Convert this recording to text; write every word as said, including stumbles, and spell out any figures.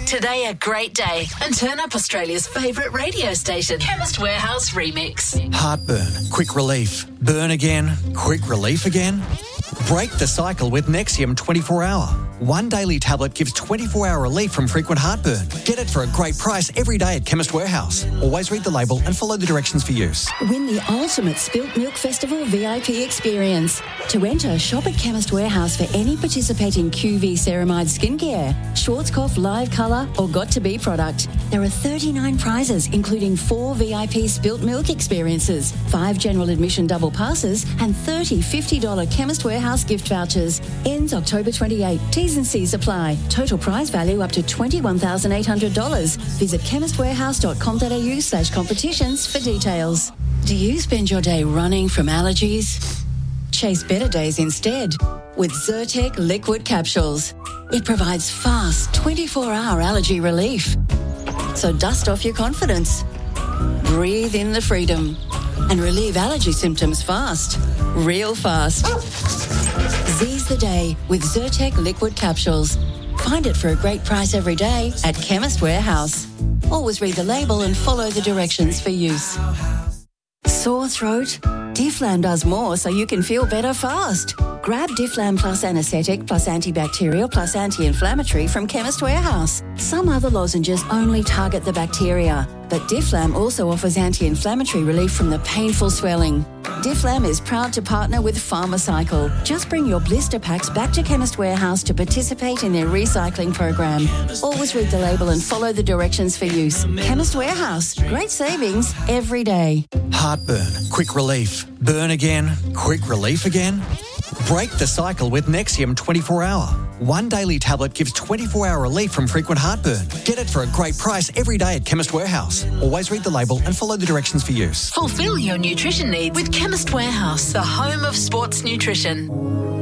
today a great day and turn up Australia's favourite radio station, Chemist Warehouse Remix. Heartburn, quick relief. Burn again, quick relief again. Break the cycle with Nexium twenty-four hour. One daily tablet gives twenty-four hour relief from frequent heartburn. Get it for a great price every day at Chemist Warehouse. Always read the label and follow the directions for use. Win the ultimate Spilt Milk Festival V I P experience. To enter, shop at Chemist Warehouse for any participating Q V Ceramide skincare, Schwarzkopf Live Colour or Got To Be product. There are thirty-nine prizes, including four V I P Spilt Milk experiences, five general admission double passes and thirty fifty dollars Chemist Warehouse gift vouchers. Ends October twenty-eighth. T's and C's apply. Total prize value up to twenty-one thousand eight hundred dollars. Visit chemistwarehouse.com.au slash competitions for details. Do you spend your day running from allergies? Chase better days instead with Zyrtec liquid capsules. It provides fast twenty-four hour allergy relief. So dust off your confidence. Breathe in the freedom and relieve allergy symptoms fast. Real fast. Seize the day with Zyrtec liquid capsules. Find it for a great price every day at Chemist Warehouse. Always read the label and follow the directions for use. Sore throat? Difflam does more so you can feel better fast. Grab Difflam Plus Anesthetic plus Antibacterial plus Anti-Inflammatory from Chemist Warehouse. Some other lozenges only target the bacteria, but Difflam also offers anti-inflammatory relief from the painful swelling. Difflam is proud to partner with Pharmacycle. Just bring your blister packs back to Chemist Warehouse to participate in their recycling program. Always read the label and follow the directions for use. Chemist Warehouse. Great savings every day. Heartburn, quick relief. Burn again, quick relief again. Break the cycle with Nexium twenty-four hour. One daily tablet gives twenty-four hour relief from frequent heartburn. Get it for a great price every day at Chemist Warehouse. Always read the label and follow the directions for use. Fulfil your nutrition needs with Chemist Warehouse, the home of sports nutrition.